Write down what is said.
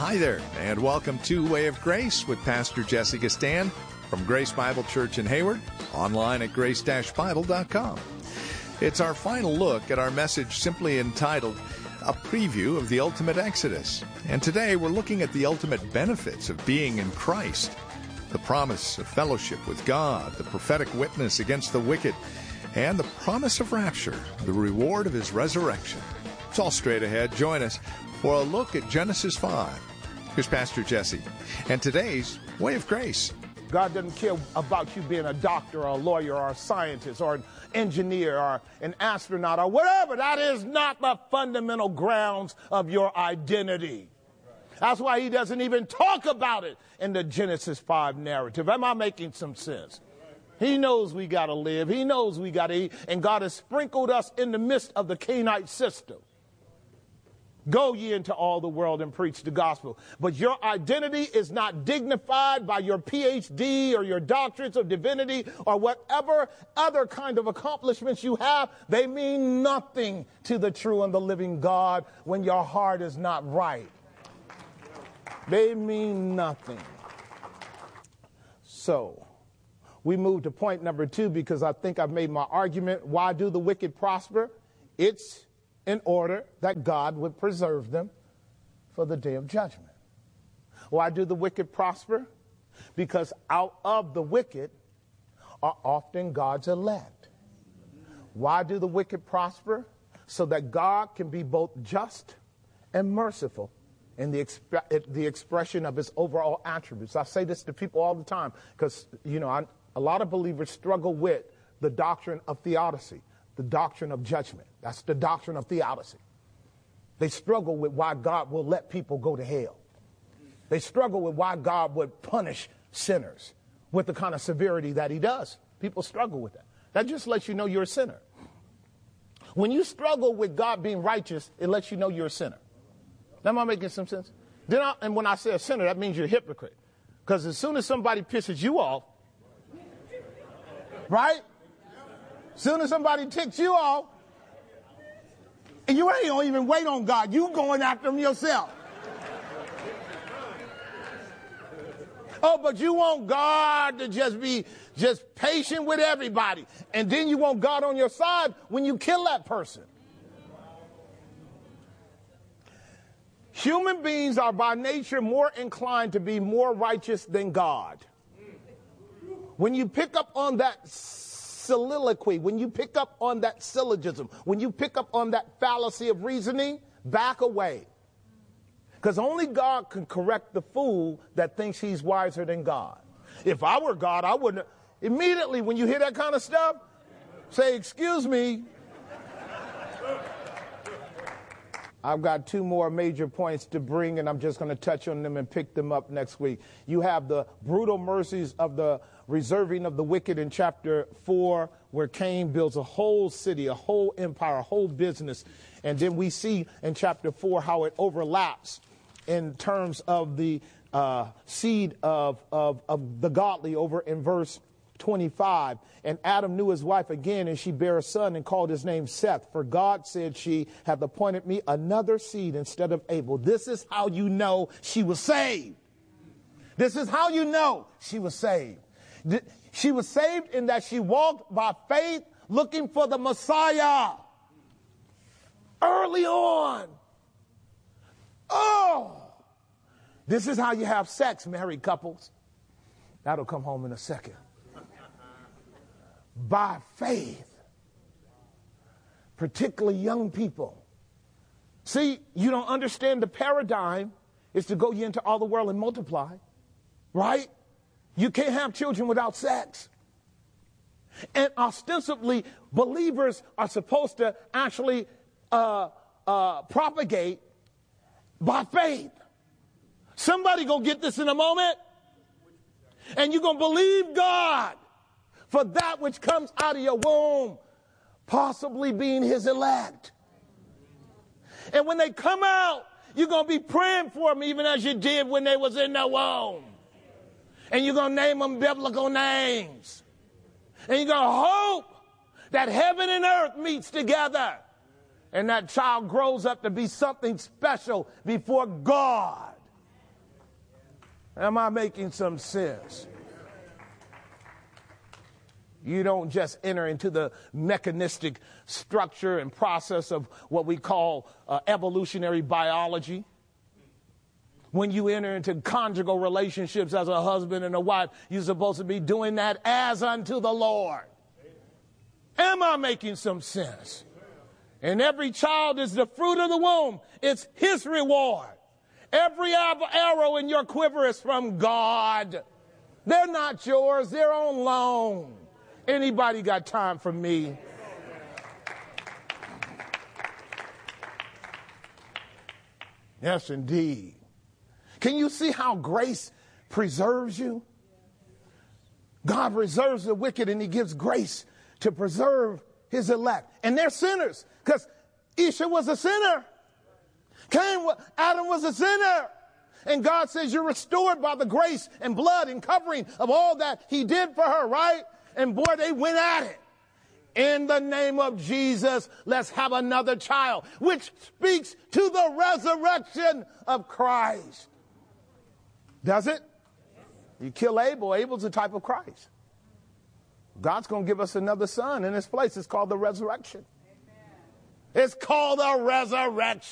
Hi there, and welcome to Way of Grace with Pastor Jesse Gastan from Grace Bible Church in Hayward, online at grace-bible.com. It's our final look at our message simply entitled, A Preview of the Ultimate Exodus. And today we're looking at the ultimate benefits of being in Christ, the promise of fellowship with God, the prophetic witness against the wicked, and the promise of rapture, the reward of his resurrection. It's all straight ahead. Join us for a look at Genesis 5. Here's Pastor Jesse and today's Way of Grace. God doesn't care about you being a doctor or a lawyer or a scientist or an engineer or an astronaut or whatever. That is not the fundamental grounds of your identity. That's why he doesn't even talk about it in the Genesis 5 narrative. Am I making some sense? He knows we got to live. He knows we got to eat. And God has sprinkled us in the midst of the Canaanite system. Go ye into all the world and preach the gospel. But your identity is not dignified by your PhD or your doctorates of divinity or whatever other kind of accomplishments you have. They mean nothing to the true and the living God when your heart is not right. They mean nothing. So we move to point number 2 because I think I've made my argument. Why do the wicked prosper? It's in order that God would preserve them for the day of judgment. Why do the wicked prosper? Because out of the wicked are often God's elect. Why do the wicked prosper? So that God can be both just and merciful in the expression of his overall attributes. I say this to people all the time because, a lot of believers struggle with the doctrine of theodicy, the doctrine of judgment. That's the doctrine of theodicy. They struggle with why God will let people go to hell. They struggle with why God would punish sinners with the kind of severity that he does. People struggle with that. That just lets you know you're a sinner. When you struggle with God being righteous, it lets you know you're a sinner. Am I making some sense? And when I say a sinner, that means you're a hypocrite. Because as soon as somebody pisses you off, right? As soon as somebody ticks you off, and you ain't gonna even wait on God. You going after him yourself. Oh, but you want God to just be patient with everybody. And then you want God on your side when you kill that person. Human beings are by nature more inclined to be more righteous than God. When you pick up on that soliloquy, when you pick up on that syllogism, when you pick up on that fallacy of reasoning, back away. Because only God can correct the fool that thinks he's wiser than God. If I were God, I wouldn't. Immediately when you hear that kind of stuff, say, excuse me. I've got 2 more major points to bring, and I'm just going to touch on them and pick them up next week. You have the brutal mercies of the reserving of the wicked in chapter 4, where Cain builds a whole city, a whole empire, a whole business. And then we see in chapter 4 how it overlaps in terms of the seed of the godly over in verse 25. And Adam knew his wife again, and she bare a son and called his name Seth. For God, said she, hath appointed me another seed instead of Abel. This is how you know she was saved. This is how you know she was saved. She was saved in that she walked by faith looking for the Messiah. Early on. Oh, this is how you have sex, married couples. That'll come home in a second. By faith. Particularly young people. See, you don't understand the paradigm is to go ye into all the world and multiply. Right? You can't have children without sex. And ostensibly, believers are supposed to actually propagate by faith. Somebody gonna get this in a moment. And you're gonna believe God for that which comes out of your womb, possibly being his elect. And when they come out, you're going to be praying for them even as you did when they was in the womb. And you're going to name them biblical names. And you're going to hope that heaven and earth meets together. And that child grows up to be something special before God. Am I making some sense? You don't just enter into the mechanistic structure and process of what we call evolutionary biology. When you enter into conjugal relationships as a husband and a wife, you're supposed to be doing that as unto the Lord. Am I making some sense? And every child is the fruit of the womb. It's his reward. Every arrow in your quiver is from God. They're not yours. They're on loan. Anybody got time for me? Yes, indeed. Can you see how grace preserves you? God reserves the wicked and he gives grace to preserve his elect. And they're sinners because Isha was a sinner. Adam was a sinner. And God says you're restored by the grace and blood and covering of all that he did for her, right? And boy, they went at it. In the name of Jesus, let's have another child, which speaks to the resurrection of Christ. Does it? You kill Abel. Abel's a type of Christ. God's going to give us another son in his place. It's called the resurrection. It's called the resurrection.